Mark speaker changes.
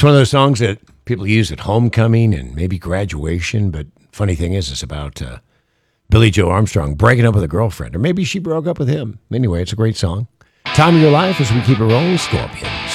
Speaker 1: It's one of those songs that people use at homecoming and maybe graduation, but funny thing is, it's about Billy Joe Armstrong breaking up with a girlfriend, or maybe she broke up with him. Anyway, it's a great song. Time of your life as we keep it rolling, Scorpions.